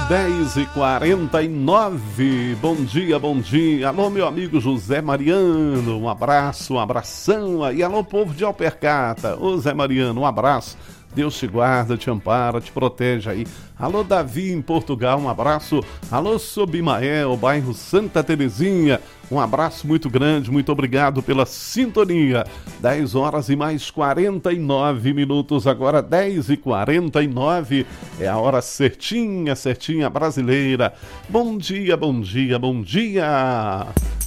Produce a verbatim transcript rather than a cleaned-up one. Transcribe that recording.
dez e quarenta e nove, bom dia, bom dia. Alô, meu amigo José Mariano, um abraço, um abração aí. Alô, povo de Alpercata, ô Zé Mariano, um abraço. Deus te guarda, te ampara, te protege aí. Alô, Davi em Portugal, um abraço. Alô, Sobimael, bairro Santa Terezinha, um abraço muito grande, muito obrigado pela sintonia. dez horas e mais quarenta e nove minutos, agora dez e quarenta e nove, é a hora certinha, certinha brasileira. Bom dia, bom dia, bom dia.